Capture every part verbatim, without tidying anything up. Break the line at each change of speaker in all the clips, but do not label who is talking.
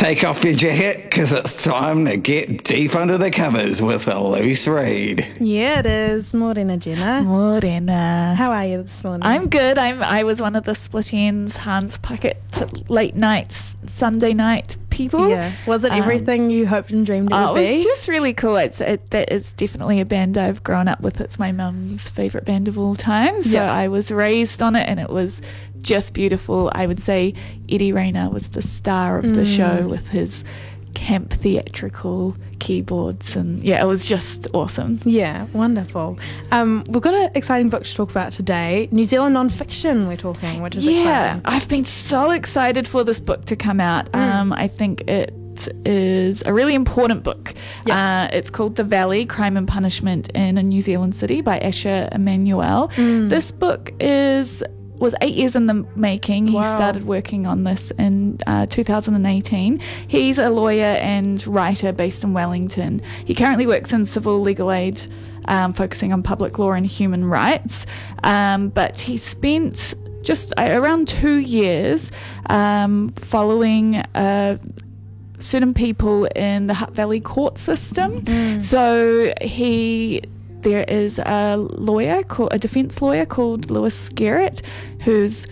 Take off your jacket, because it's time to get deep under the covers with a loose read.
Yeah, it is. Morena, Jenna.
Morena.
How are you this morning?
I'm good. I'm. I was one of the Split Ends, Hans Puckett late night, Sunday night people.
Yeah. Was it
Um,
everything you hoped and dreamed it
Oh,
would
it
be?
was just really cool. It's it, that is definitely a band I've grown up with. It's my mum's favourite band of all time. So
Yeah.
I was raised on it, and it was just beautiful. I would say Eddie Rayner was the star of the
Mm.
show with his camp theatrical keyboards, and yeah, it was just awesome.
Yeah, wonderful. Um, we've got an exciting book to talk about today. New Zealand non-fiction we're talking, which is
yeah,
exciting.
I've been so excited for this book to come out.
Mm.
Um, I think it is a really important book.
Yeah.
Uh, it's called The Valley, Crime and Punishment in a New Zealand City by Asher Emanuel.
Mm.
This book is was eight years in the making. He
Wow.
started working on this in uh, two thousand eighteen. He's a lawyer and writer based in Wellington. He currently works in civil legal aid, um, focusing on public law and human rights. Um, but he spent just uh, around two years um, following uh, certain people in the Hutt Valley court system.
Mm.
So he... There is a lawyer, called, a defence lawyer called Lewis Garrett, who's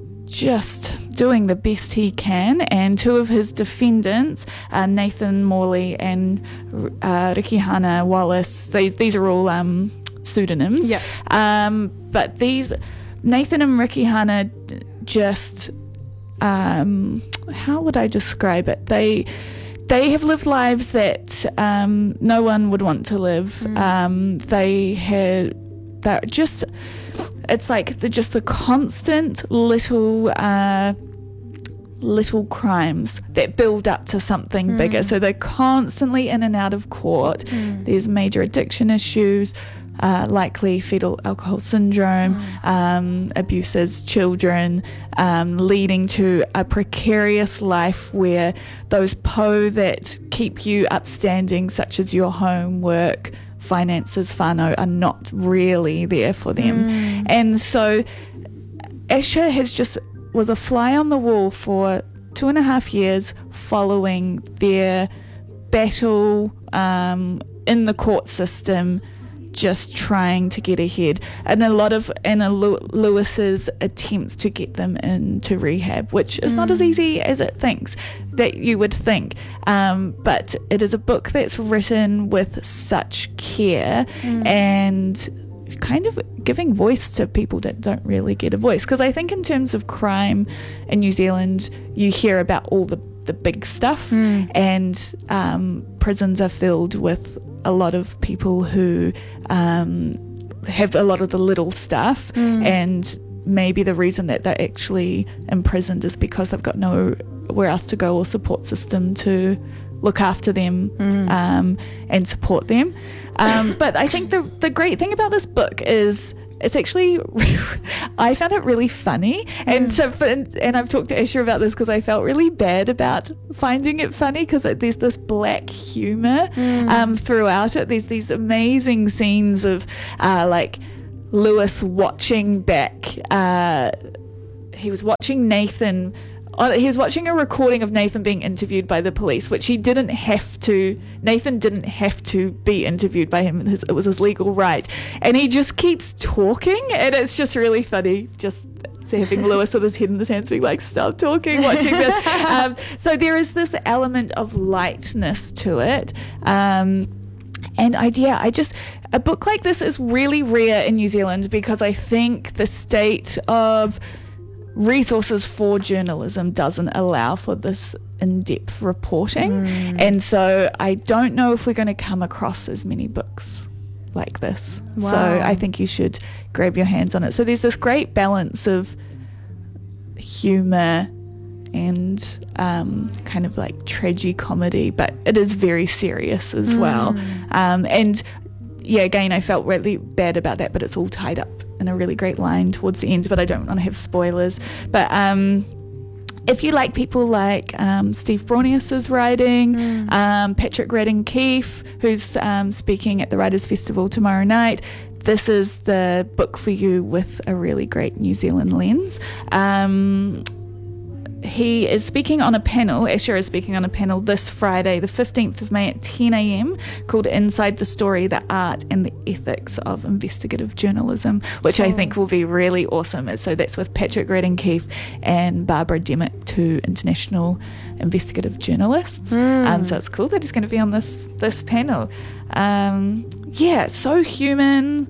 just doing the best he can, and two of his defendants, uh, Nathan Morley and uh, Rikihana Wallace, these, these are all um, pseudonyms.
Yeah.
Um, but these, Nathan and Rikihana just, um, how would I describe it? They... They have lived lives that um, no one would want to live.
Mm.
Um, they had, they're just, it's like the, just the constant little, uh, little crimes that build up to something
Mm.
bigger. So they're constantly in and out of court.
Mm.
There's major addiction issues, uh, likely fetal alcohol syndrome,
Mm.
um, abuse as children, um, leading to a precarious life where those po that keep you upstanding, such as your homework, finances, whānau, are not really there for them.
Mm.
And so Asher has just was a fly on the wall for two and a half years following their battle um, in the court system, just trying to get ahead, and a lot of Anna Lewis's attempts to get them into rehab, which is mm. not as easy as it thinks that you would think, um, but it is a book that's written with such care mm. and kind of giving voice to people that don't really get a voice, because I think in terms of crime in New Zealand you hear about all the the big stuff mm. and um, prisons are filled with a lot of people who um, have a lot of the little stuff, mm. and maybe the reason that they're actually imprisoned is because they've got nowhere else to go or support system to look after them mm. um, and support them. Um, but I think the the great thing about this book is it's actually, I found it really funny, and mm. so for, and I've talked to Asher about this because I felt really bad about finding it funny, because there's this black humour mm. um, throughout it. There's these amazing scenes of uh, like Lewis watching back. Uh, he was watching Nathan. He was watching a recording of Nathan being interviewed by the police, which he didn't have to. Nathan didn't have to be interviewed by him. It was his legal right. And he just keeps talking, and it's just really funny, just having Lewis with his head in his hands being like, stop talking, watching this. Um, so there is this element of lightness to it. Um, and I, yeah, I just, a book like this is really rare in New Zealand, because I think the state of resources for journalism doesn't allow for this in-depth reporting, mm. and so I don't know if we're going to come across as many books like this.
Wow.
So I think you should grab your hands on it. So there's this great balance of humour and um, kind of like tragicomedy, but it is very serious as mm. well. Um, and yeah, again, I felt really bad about that, but it's all tied up in a really great line towards the end, but I don't want to have spoilers. But um, if you like people like um, Steve Braunius's writing, mm. um, Patrick Radden Keefe, who's um, speaking at the Writers' Festival tomorrow night, this is the book for you with a really great New Zealand lens. Um, he is speaking on a panel, Escher is speaking on a panel this Friday, the fifteenth of May at ten a.m. called Inside the Story, the Art and the Ethics of Investigative Journalism, which I think will be really awesome. So that's with Patrick Radden Keefe and Barbara Demick, two international investigative journalists. Mm. Um, so it's cool that he's going to be on this, this panel. Um, yeah, so human,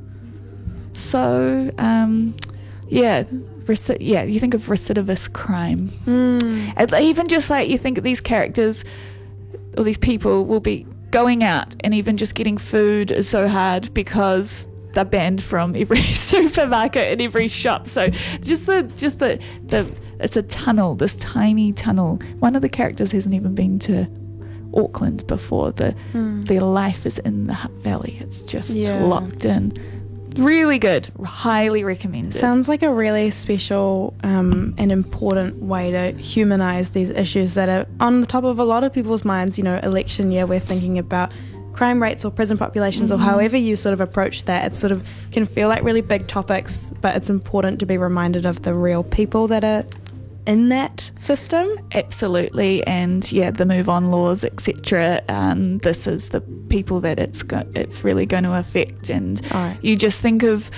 so, um, yeah, Reci- yeah, you think of recidivist crime. Mm. And even just like you think of these characters or these people will be going out, and even just getting food is so hard because they're banned from every supermarket and every shop. So just the just the the it's a tunnel, this tiny tunnel. One of the characters hasn't even been to Auckland before. The mm. their life is in the Hutt Valley. It's just yeah. locked in. Really good. Highly recommended.
Sounds like a really special um, and important way to humanise these issues that are on the top of a lot of people's minds. You know, election year, we're thinking about crime rates or prison populations mm-hmm. or however you sort of approach that. It sort of can feel like really big topics, but it's important to be reminded of the real people that are in that system.
Absolutely. And yeah, the move on laws, etc. Um, this is the people that it's go- it's really going to affect. And right. you just think of,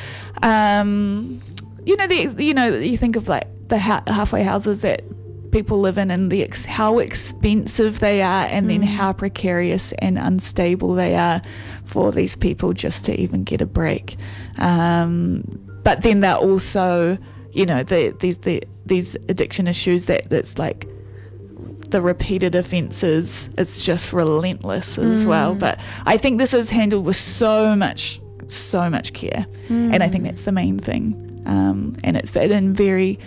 um, you know, the you know you think of like the ha- halfway houses that people live in, and the ex- how expensive they are, and mm. then how precarious and unstable they are for these people just to even get a break. Um, but then they're also, you know, the, these the these addiction issues that that's like the repeated offences. It's just relentless as mm. well. But I think this is handled with so much, so much care, mm. and I think that's the main thing. Um, and it's in very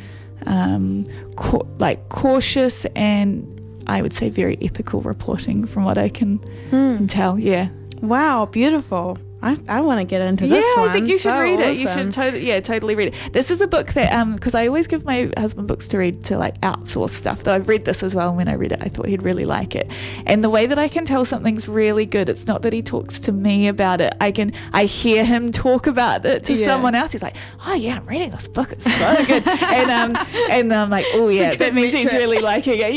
um, ca- like cautious and I would say very ethical reporting, from what I can, mm. can tell. Yeah.
Wow, beautiful. I, I want to get into this
yeah,
one.
I think you should
so
read
awesome.
it. You should totally, yeah, totally read it. This is a book that, um, because I always give my husband books to read to like outsource stuff. Though I've read this as well, and when I read it, I thought he'd really like it. And the way that I can tell something's really good, it's not that he talks to me about it. I can, I hear him talk about it to yeah. someone else. He's like, oh yeah, I'm reading this book. It's so good. and um, and I'm like, oh yeah, that means metric. He's really liking it.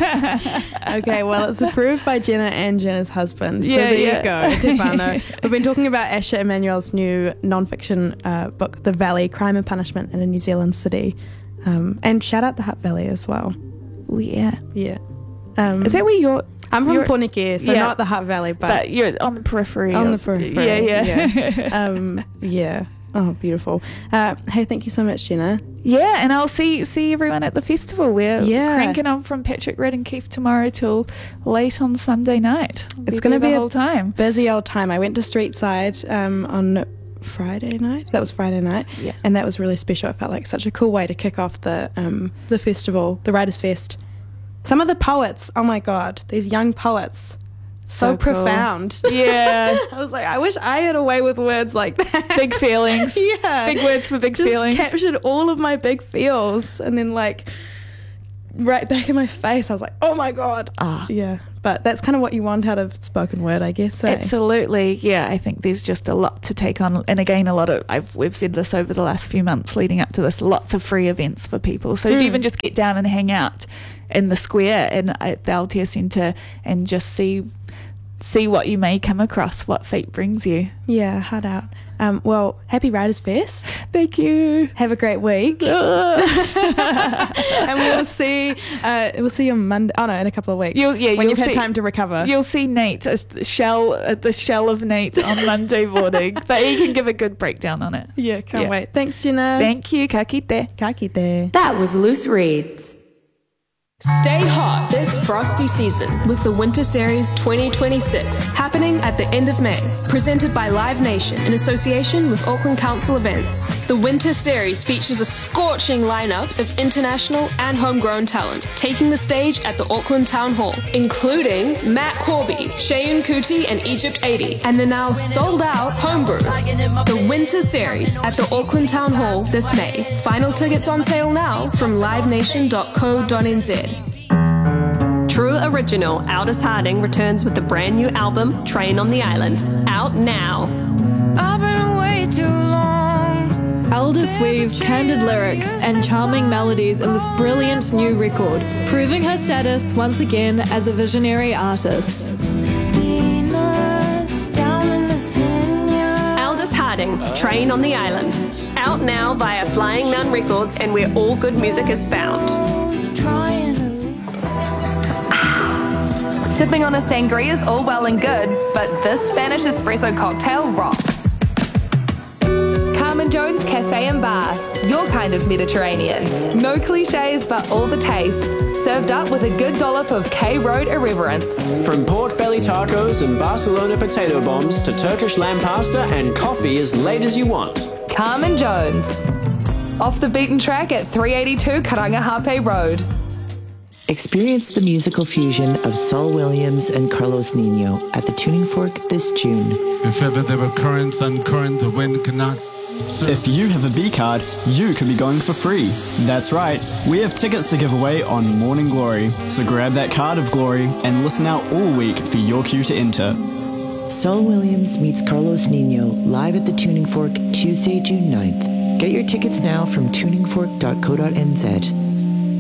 Yeah.
Okay, well, it's approved by Jenna and Jenna's husband. So
yeah,
there
yeah.
you go, Stefano. We've been talking about Asher Emanuel's new non-fiction uh, book, The Valley, Crime and Punishment in a New Zealand City. Um, and shout out the Hutt Valley as well.
Oh, yeah.
Yeah. Um,
Is that where you're...
I'm from
you're,
Pornicare, so
yeah.
not the Hutt Valley, but...
But you're on the periphery.
On
of,
the periphery.
Yeah, yeah.
Yeah. um, yeah. Oh, beautiful. Uh, hey, thank you so much, Jenna.
Yeah, and I'll see see everyone at the festival. We're
yeah.
cranking on from Patrick Radden Keefe tomorrow till late on Sunday night. We'll
it's going to be
the
a
whole time.
busy old time. I went to Streetside um, on Friday night. That was Friday night,
yeah.
and that was really special. It felt like such a cool way to kick off the um, the festival, the Writers' Fest. Some of the poets, oh my God, these young poets. So, so profound.
Cool. Yeah.
I was like, I wish I had a way with words like that.
Big feelings.
Yeah.
Big words for big
Just
feelings.
captured all of my big feels, and then like right back in my face, I was like, oh my God.
Ah.
Yeah. But that's kind of what you want out of spoken word, I guess. Eh?
Absolutely. Yeah, I think there's just a lot to take on. And again, a lot of, I've we've said this over the last few months leading up to this, lots of free events for people. So mm. even just get down and hang out in the square and at the Aotea Centre and just see see what you may come across, what fate brings you.
Yeah, hard out. Um, well, happy Writers' Fest.
Thank you.
Have a great week. And we'll see uh, we'll see you on Monday. Oh no, in a couple of weeks.
You'll, yeah,
when
you'll
you've
see,
had time to recover.
You'll see Nate, a shell, uh, the shell of Nate on Monday morning. But he can give a good breakdown on it.
Yeah, can't
yeah.
wait. Thanks, Jenna.
Thank you. Ka kite.
Ka kite.
That was Loose Reads. Stay hot this frosty season with the Winter Series twenty twenty-six happening at the end of May. Presented by Live Nation in association with Auckland Council Events. The Winter Series features a scorching lineup of international and homegrown talent taking the stage at the Auckland Town Hall, including Matt Corby, Shayun Kuti and Egypt eighty, and the now sold out Homebrew. The Winter Series at the Auckland Town Hall this May. Final tickets on sale now from live nation dot co dot n z. True original Aldous Harding returns with the brand new album Train on the Island, out now.
I've been away too long. Aldous weaves candid lyrics and charming melodies in this brilliant new record, proving her status once again as a visionary artist.
Aldous Harding, Train on the Island. Out now via Flying Nun Records and where all good music is found.
Sipping on a sangria is all well and good, but this Spanish espresso cocktail rocks. Carmen Jones Cafe and Bar, your kind of Mediterranean. No cliches, but all the tastes. Served up with a good dollop of K-Road irreverence.
From pork belly tacos and Barcelona potato bombs to Turkish lamb pasta and coffee as late as you want.
Carmen Jones. Off the beaten track at three eighty-two Karangahape Road.
Experience the musical fusion of Saul Williams and Carlos Nino at the Tuning Fork this June.
If ever there were currents uncurrent, the wind cannot.
If you have a B card, you could be going for free. That's right, we have tickets to give away on Morning Glory. So grab that card of glory and listen out all week for your cue to enter.
Saul Williams meets Carlos Nino live at the Tuning Fork Tuesday, June ninth. Get your tickets now from tuning fork dot co dot n z.